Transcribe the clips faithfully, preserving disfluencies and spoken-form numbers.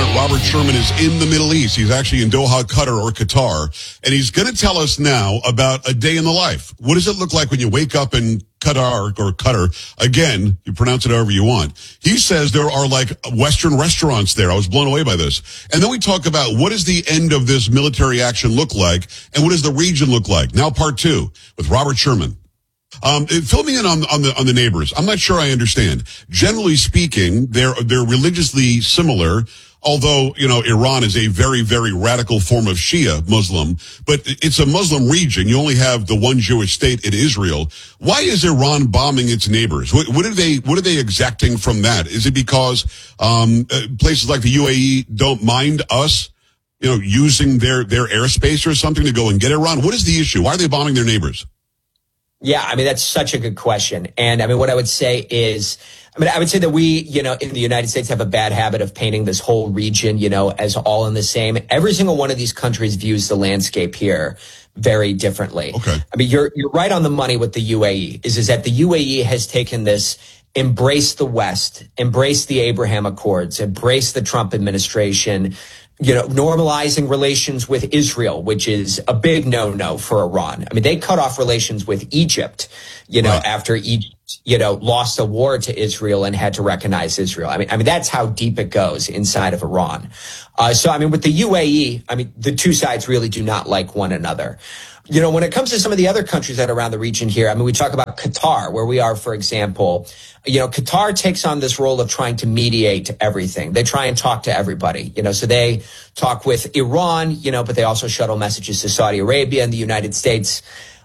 Robert Sherman is in the Middle East. He's actually in Doha, Qatar, or Qatar. And he's going to tell us now about a day in the life. What does it look like when you wake up in Qatar or Qatar? Again, you pronounce it however you want. He says there are like Western restaurants there. I was blown away by this. And then we talk about what does the end of this military action look like and what does the region look like? Now part two with Robert Sherman. Um, fill me in on, on the on the neighbors. I'm not sure I understand. Generally speaking, they're they're religiously similar. Although, you know, Iran is a very, very radical form of Shia Muslim, but it's a Muslim region. You only have the one Jewish state in Israel. Why is Iran bombing its neighbors? What, what are they, what are they exacting from that? Is it because, um, uh, places like the U A E don't mind us, you know, using their, their airspace or something to go and get Iran? What is the issue? Why are they bombing their neighbors? Yeah, I mean, that's such a good question. And I mean, what I would say is, I mean, I would say that we, you know, in the United States have a bad habit of painting this whole region, you know, as all in the same. Every single one of these countries views the landscape here very differently. Okay. I mean, you're, you're right on the money with the U A E is, is that the U A E has taken this embrace the West, embrace the Abraham Accords, embrace the Trump administration, you know, normalizing relations with Israel, which is a big no-no for Iran. I mean, they cut off relations with Egypt, you know, right. after Egypt, you know, lost a war to Israel and had to recognize Israel. I mean, I mean, that's how deep it goes inside of Iran. Uh, so, I mean, with the U A E, I mean, the two sides really do not like one another. You know, when it comes to some of the other countries that are around the region here, I mean, we talk about Qatar, where we are, for example. You know, Qatar takes on this role of trying to mediate everything. They try and talk to everybody, you know, so they talk with Iran, you know, but they also shuttle messages to Saudi Arabia and the United States.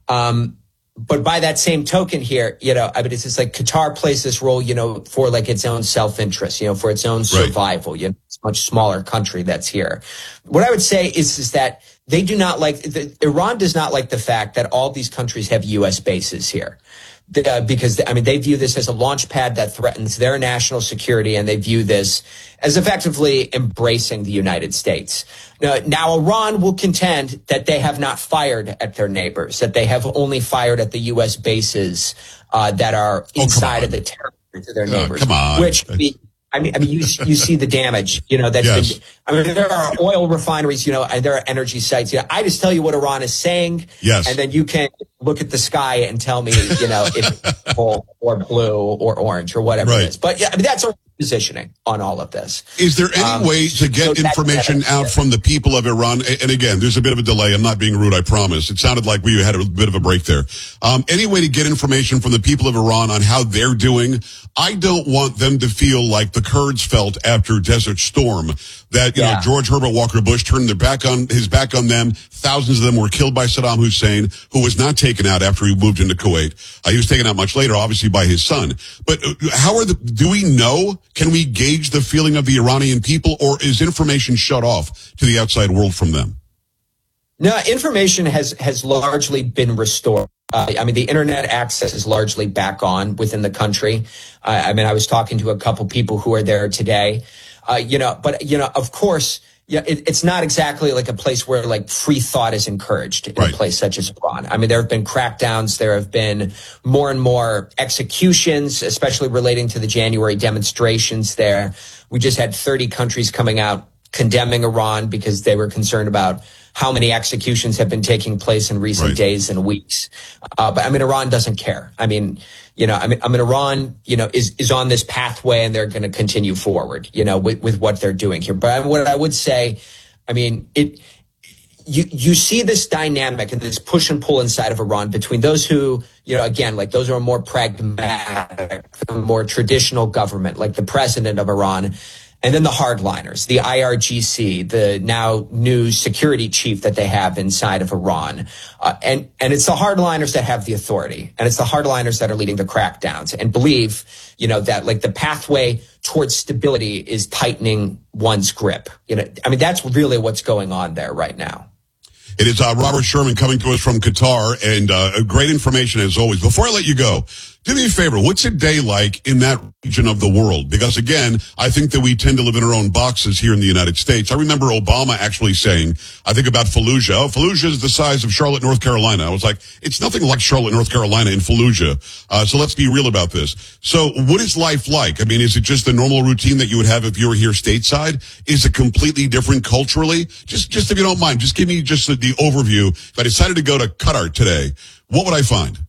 Um, but by that same token here, you know, I mean, it's just like Qatar plays this role, you know, for like its own self-interest, you know, for its own survival. Right. You know, it's a much smaller country that's here. What I would say is, is that they do not like, the, Iran does not like the fact that all these countries have U S bases here. Uh, because, I mean, they view this as a launch pad that threatens their national security, and they view this as effectively embracing the United States. Now, now, Iran will contend that they have not fired at their neighbors, that they have only fired at the U S bases uh, that are inside oh, of the territory to their neighbors. Uh, come on. Which I mean, I mean, you you see the damage, you know, that's yes. been, I mean, there are oil refineries, you know, and there are energy sites. You know, I just tell you what Iran is saying. Yes. And then you can look at the sky and tell me, you know, if it's purple or blue or orange or whatever right. it is. But yeah, I mean, that's our positioning on all of this. Is there any um, way to get so information that, out from the people of Iran? And again, there's a bit of a delay. I'm not being rude, I promise. It sounded like we had a bit of a break there. Um, any way to get information from the people of Iran on how they're doing? I don't want them to feel like the Kurds felt after Desert Storm, that, you yeah. know, George Herbert Walker Bush turned their back on his back on them. Thousands of them were killed by Saddam Hussein, who was not taken out after he moved into Kuwait. Uh, he was taken out much later, obviously, by his son. But uh, how are the, do we know? Can we gauge the feeling of the Iranian people, or is information shut off to the outside world from them? No, information has, has largely been restored. Uh, I mean, the internet access is largely back on within the country. Uh, I mean, I was talking to a couple people who are there today, uh, you know, but, you know, of course, yeah, it, it's not exactly like a place where like free thought is encouraged in right. a place such as Iran. I mean, there have been crackdowns. There have been more and more executions, especially relating to the January demonstrations there. We just had thirty countries coming out condemning Iran because they were concerned about how many executions have been taking place in recent right. days and weeks. Uh, but I mean, Iran doesn't care. I mean, you know, I mean, I mean, Iran, you know, is, is on this pathway, and they're going to continue forward, you know, with, with what they're doing here. But what I would say, I mean, it, you, you see this dynamic and this push and pull inside of Iran between those who, you know, again, like those who are more pragmatic, more traditional government, like the president of Iran, and then the hardliners, the I R G C, the now new security chief that they have inside of Iran. Uh, and, and it's the hardliners that have the authority. And it's the hardliners that are leading the crackdowns and believe, you know, that like the pathway towards stability is tightening one's grip. You know, I mean, that's really what's going on there right now. It is uh, Robert Sherman coming to us from Qatar, and uh, great information as always. Before I let you go, do me a favor. What's a day like in that region of the world? Because again, I think that we tend to live in our own boxes here in the United States. I remember Obama actually saying, I think about Fallujah. Oh, Fallujah is the size of Charlotte, North Carolina. I was like, it's nothing like Charlotte, North Carolina in Fallujah. Uh, so let's be real about this. So what is life like? I mean, is it just the normal routine that you would have if you were here stateside? Is it completely different culturally? Just, just if you don't mind, just give me just the, the overview. If I decided to go to Qatar today, what would I find?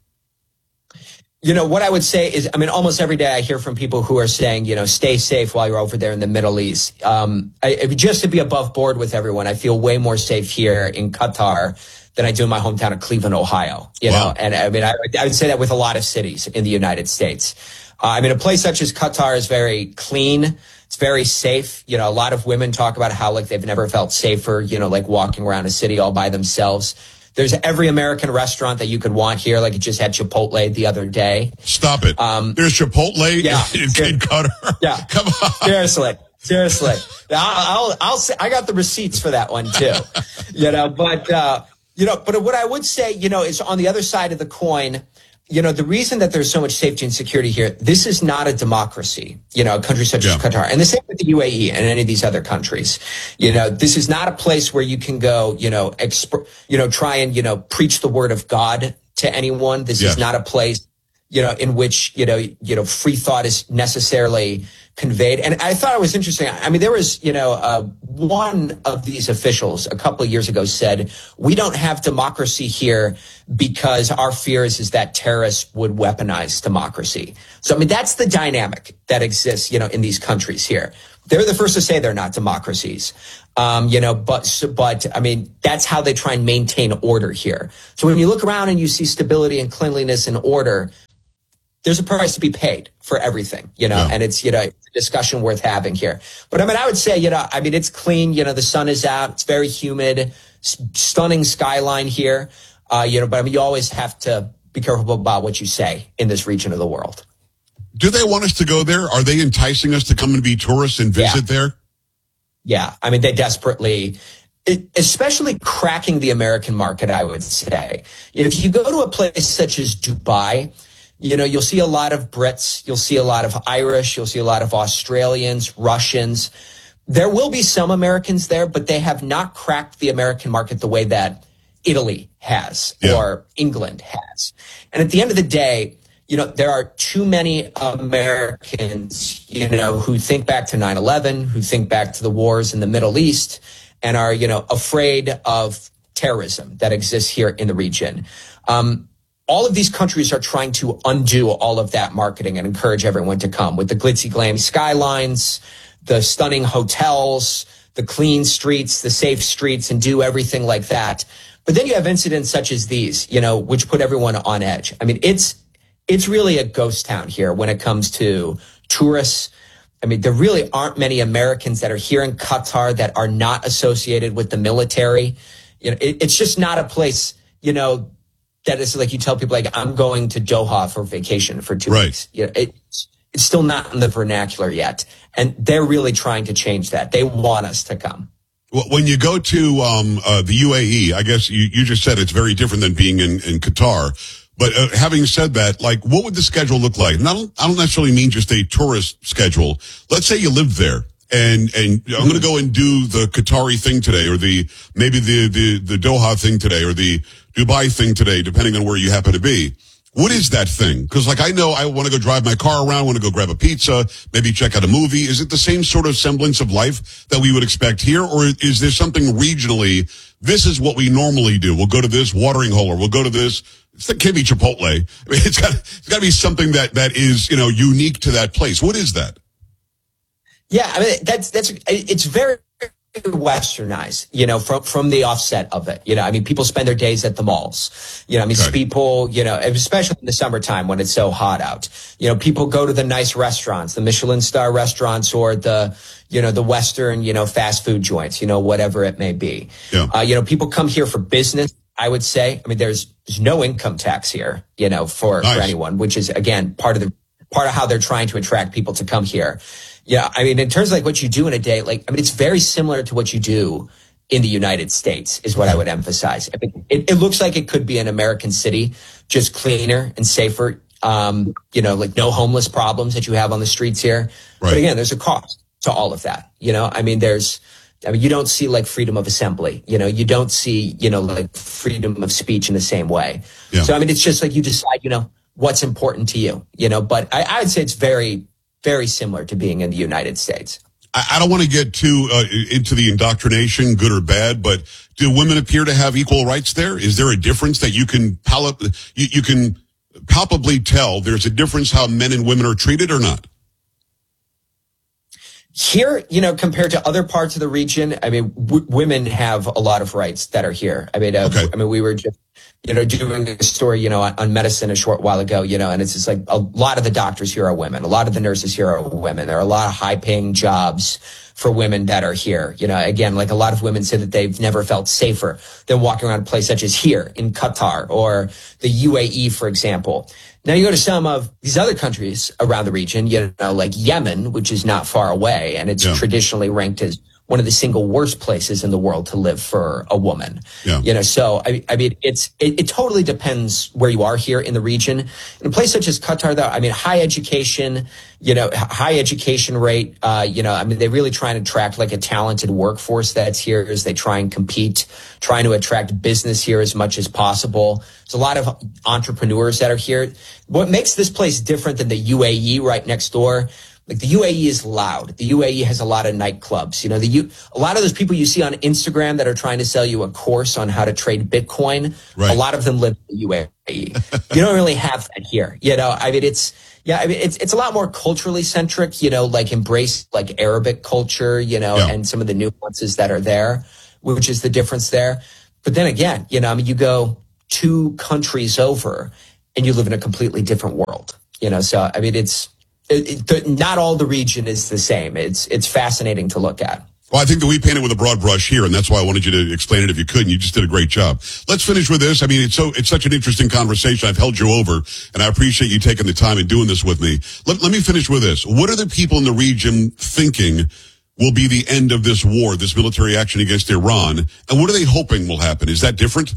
You know, what I would say is, I mean, almost every day I hear from people who are saying, you know, stay safe while you're over there in the Middle East. Um, I, just to be above board with everyone, I feel way more safe here in Qatar than I do in my hometown of Cleveland, Ohio. You wow. know, and I mean, I, I would say that with a lot of cities in the United States. Uh, I mean, a place such as Qatar is very clean. It's very safe. You know, a lot of women talk about how like they've never felt safer, you know, like walking around a city all by themselves. There's every American restaurant that you could want here. Like it just had Chipotle the other day. Stop it. Um, There's Chipotle yeah, in, in Qatar. Yeah. Come on. Seriously. Seriously. I'll, I'll, I'll say, I got the receipts for that one too. you know, but, uh, you know, but what I would say, you know, is on the other side of the coin, you know, the reason that there's so much safety and security here, this is not a democracy, you know, a country such yeah. as Qatar. And the same with the U A E and any of these other countries. You know, this is not a place where you can go, you know, exp- you know, try and, you know, preach the word of God to anyone. This yeah. is not a place, you know, in which, you know, you know, free thought is necessarily conveyed. And I thought it was interesting. I mean, there was, you know, uh, one of these officials a couple of years ago said, we don't have democracy here because our fear is, is that terrorists would weaponize democracy. So, I mean, that's the dynamic that exists, you know, in these countries here. They're the first to say they're not democracies. Um, you know, but, but I mean, that's how they try and maintain order here. So when you look around and you see stability and cleanliness and order, there's a price to be paid for everything, you know, yeah. and it's, you know, it's a discussion worth having here. But I mean, I would say, you know, I mean, it's clean, you know, the sun is out, it's very humid, stunning skyline here, uh, you know, but I mean, you always have to be careful about what you say in this region of the world. Do they want us to go there? Are they enticing us to come and be tourists and visit yeah. there? Yeah. I mean, they desperately, it, especially cracking the American market, I would say. If you go to a place such as Dubai, you know, you'll see a lot of Brits, you'll see a lot of Irish, you'll see a lot of Australians, Russians. There will be some Americans there, but they have not cracked the American market the way that Italy has yeah. or England has. And at the end of the day, you know, there are too many Americans, you know, who think back to nine eleven, who think back to the wars in the Middle East and are, you know, afraid of terrorism that exists here in the region. Um, All of these countries are trying to undo all of that marketing and encourage everyone to come with the glitzy glam skylines, the stunning hotels, the clean streets, the safe streets, and do everything like that. But then you have incidents such as these, you know, which put everyone on edge. I mean, it's it's really a ghost town here when it comes to tourists. I mean, there really aren't many Americans that are here in Qatar that are not associated with the military. You know, it, it's just not a place, you know, that is like you tell people like, I'm going to Doha for vacation for two right. weeks. You know, it's, it's still not in the vernacular yet. And they're really trying to change that. They want us to come. Well, when you go to um, uh, the U A E, I guess you, you just said it's very different than being in, in Qatar. But uh, having said that, like, what would the schedule look like? And I don't, I don't necessarily mean just a tourist schedule. Let's say you live there. And, and I'm going to go and do the Qatari thing today, or the, maybe the, the, the Doha thing today, or the Dubai thing today, depending on where you happen to be. What is that thing? Because, like, I know I want to go drive my car around, want to go grab a pizza, maybe check out a movie. Is it the same sort of semblance of life that we would expect here? Or is there something regionally? This is what we normally do. We'll go to this watering hole, or we'll go to this. It can't be Chipotle. I mean, it's got, it's got to be something that, that is, you know, unique to that place. What is that? Yeah, I mean, that's, that's, it's very westernized, you know, from, from the offset of it. You know, I mean, people spend their days at the malls. You know, I mean, okay. people, you know, especially in the summertime when it's so hot out, you know, people go to the nice restaurants, the Michelin star restaurants, or the, you know, the Western, you know, fast food joints, you know, whatever it may be. Yeah. Uh, you know, people come here for business, I would say. I mean, there's, there's no income tax here, you know, for, nice. for anyone, which is, again, part of the, part of how they're trying to attract people to come here. Yeah, I mean, in terms of like what you do in a day, like, I mean, it's very similar to what you do in the United States is what I would emphasize. It, it, it looks like it could be an American city, just cleaner and safer. Um, you know, like no homeless problems that you have on the streets here. Right. But again, there's a cost to all of that. You know, I mean, there's, I mean, you don't see like freedom of assembly. You know, you don't see, you know, like freedom of speech in the same way. Yeah. So, I mean, it's just like you decide, you know, what's important to you, you know, but I, I'd say it's very, very similar to being in the United States. I, I don't want to get too uh, into the indoctrination, good or bad, but do women appear to have equal rights there? Is there a difference that you can pal- you, you can palpably tell there's a difference how men and women are treated or not? Here, you know, compared to other parts of the region, I mean, w- women have a lot of rights that are here. I mean, uh, okay. I mean, we were just, you know, doing a story, you know, on, on medicine a short while ago, you know, and it's just like a lot of the doctors here are women. A lot of the nurses here are women. There are a lot of high paying jobs for women that are here. You know, again, like a lot of women say that they've never felt safer than walking around a place such as here in Qatar or the U A E, for example. Now you go to some of these other countries around the region, you know, like Yemen, which is not far away, and it's yeah. traditionally ranked as one of the single worst places in the world to live for a woman. Yeah. You know, so I, I mean, it's it, it totally depends where you are here in the region. In a place such as Qatar, though, I mean, high education, you know, high education rate. Uh, you know, I mean, they really try and attract like a talented workforce that's here as they try and compete, trying to attract business here as much as possible. There's a lot of entrepreneurs that are here. What makes this place different than the U A E right next door? Like the U A E is loud. The U A E has a lot of nightclubs. You know, the U, a lot of those people you see on Instagram that are trying to sell you a course on how to trade Bitcoin, right. a lot of them live in the U A E. You don't really have that here. You know, I mean, it's, yeah, I mean, it's, it's a lot more culturally centric, you know, like embrace like Arabic culture, you know, yeah. and some of the nuances that are there, which is the difference there. But then again, you know, I mean, you go two countries over and you live in a completely different world, you know, so, I mean, it's, It, it, not all the region is the same. It's it's fascinating to look at. Well, I think that we painted with a broad brush here, and that's why I wanted you to explain it if you could, and you just did a great job. Let's finish with this. I mean, it's so it's such an interesting conversation. I've held you over, and I appreciate you taking the time and doing this with me. Let, let me finish with this. What are the people in the region thinking will be the end of this war, this military action against Iran, and what are they hoping will happen? Is that different?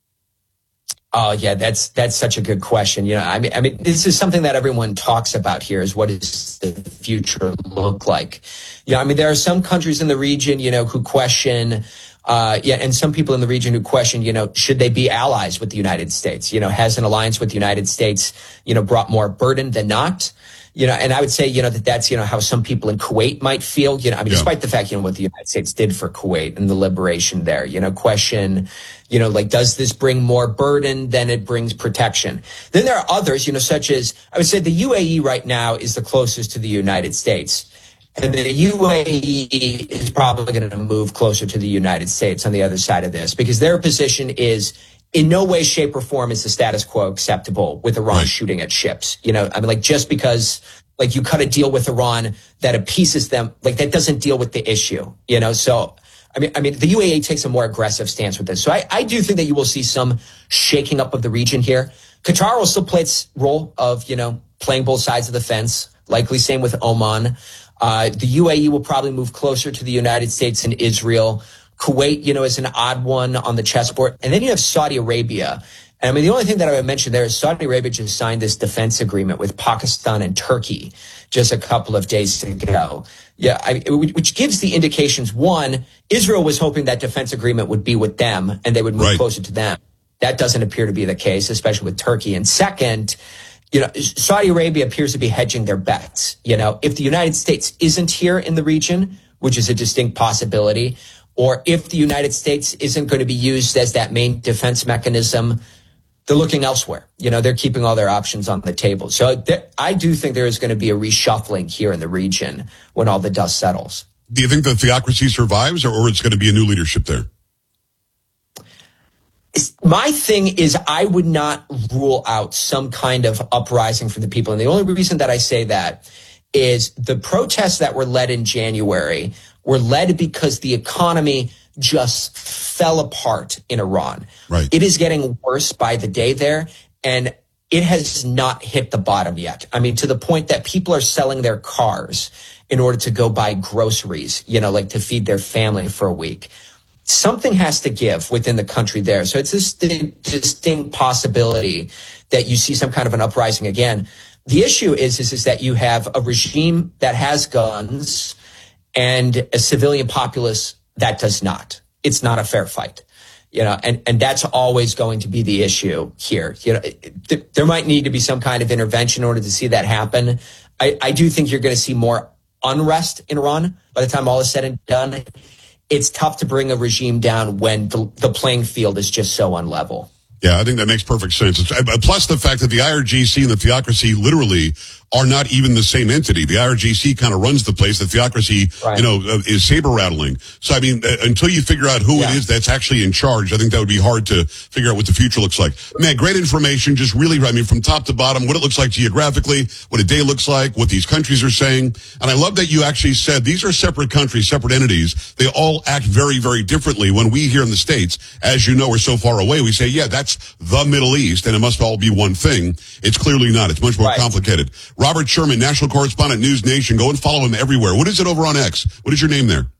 Oh yeah, that's that's such a good question. You know, I mean, I mean, this is something that everyone talks about here: is what does the future look like? Yeah, I mean, there are some countries in the region, you know, who question, uh, yeah, and some people in the region who question, you know, should they be allies with the United States? You know, has an alliance with the United States, you know, brought more burden than not? You know, and I would say, you know, that that's, you know, how some people in Kuwait might feel, you know, I mean, yeah. despite the fact, you know, what the United States did for Kuwait and the liberation there, you know, question, you know, like, does this bring more burden than it brings protection? Then there are others, you know, such as, I would say the U A E right now is the closest to the United States. And the U A E is probably going to move closer to the United States on the other side of this, because their position is, in no way, shape, or form is the status quo acceptable with Iran right. shooting at ships. You know, I mean, like, just because, like, you cut a deal with Iran that appeases them, like, that doesn't deal with the issue, you know? So, I mean, I mean, the U A E takes a more aggressive stance with this. So I, I do think that you will see some shaking up of the region here. Qatar will still play its role of, you know, playing both sides of the fence, likely same with Oman. Uh, the U A E will probably move closer to the United States and Israel. Kuwait, you know, is an odd one on the chessboard. And then you have Saudi Arabia. And I mean, the only thing that I would mention there is Saudi Arabia just signed this defense agreement with Pakistan and Turkey just a couple of days ago. Yeah, I, which gives the indications. One, Israel was hoping that defense agreement would be with them and they would move right. closer to them. That doesn't appear to be the case, especially with Turkey. And second, you know, Saudi Arabia appears to be hedging their bets. You know, if the United States isn't here in the region, which is a distinct possibility, or if the United States isn't going to be used as that main defense mechanism, they're looking elsewhere. You know, they're keeping all their options on the table. So there, I do think there is going to be a reshuffling here in the region when all the dust settles. Do you think the theocracy survives, or, or it's going to be a new leadership there? My thing is, I would not rule out some kind of uprising from the people. And the only reason that I say that is the protests that were led in January were led because the economy just fell apart in Iran. Right. It is getting worse by the day there, and it has not hit the bottom yet. I mean, to the point that people are selling their cars in order to go buy groceries, you know, like to feed their family for a week. something has to give within the country there. So it's this distinct possibility that you see some kind of an uprising again. The issue is, is, is that you have a regime that has guns and a civilian populace that does not. It's not a fair fight. You know, and, and that's always going to be the issue here. You know, th- there might need to be some kind of intervention in order to see that happen. I, I do think you're going to see more unrest in Iran by the time all is said and done. It's tough to bring a regime down when the, the playing field is just so unlevel. Yeah, I think that makes perfect sense. It's, plus the fact that the I R G C and the theocracy literally are not even the same entity. The I R G C kind of runs the place. The theocracy, right. you know, uh, is saber rattling. So, I mean, uh, until you figure out who yeah. it is that's actually in charge, I think that would be hard to figure out what the future looks like. Man, great information. Just really, I mean, from top to bottom, what it looks like geographically, what a day looks like, what these countries are saying. And I love that you actually said these are separate countries, separate entities. They all act very, very differently. When we here in the States, as you know, we're so far away, we say, yeah, that's the Middle East, and it must all be one thing. It's clearly not. It's much more right. complicated. Robert Sherman, national correspondent, News Nation. Go and follow him everywhere. What is it over on X? What is your name there?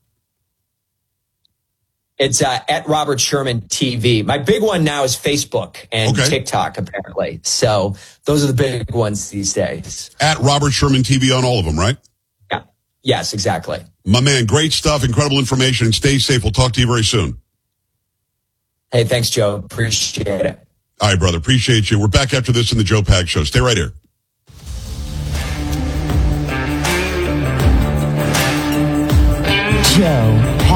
It's uh, at Robert Sherman T V. My big one now is Facebook and okay. TikTok, apparently. So those are the big ones these days. At Robert Sherman T V on all of them, right? Yeah. Yes, exactly. My man, great stuff, incredible information. Stay safe. We'll talk to you very soon. Hey, thanks, Joe. Appreciate it. All right, brother. Appreciate you. We're back after this in the Joe Pags Show. Stay right here. Joe